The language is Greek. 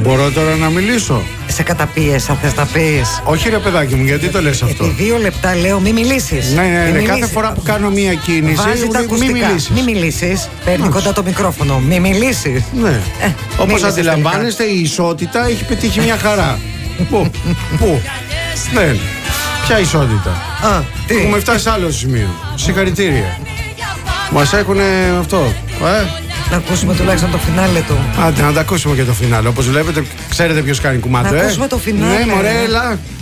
Μπορώ τώρα να μιλήσω? Σε καταπίεσα, θες να πεις? Όχι ρε παιδάκι μου, γιατί το λες αυτό? Επί 2 λεπτά λέω μη μιλήσεις. Ναι, κάθε φορά που κάνω μία κίνηση μη μιλήσεις. Μη μιλήσεις. Παίρνει κοντά το μικρόφωνο. Μη μιλήσεις. Ναι. Όπως αντιλαμβάνεστε, η ισότητα έχει πετύχει μια χαρά. Πού? Ναι. Ποια ισότητα? Έχουμε φτάσει σε άλλο σημείο. Συγχαρητήρια. Μας έχουνε αυτό. Να ακούσουμε τουλάχιστον το φινάλε του. Άντε, να τα ακούσουμε και το φινάλε. Όπως βλέπετε, ξέρετε ποιος κάνει κουμάντο. Να ακούσουμε το φινάλε. Ναι, μωρέ, έλα.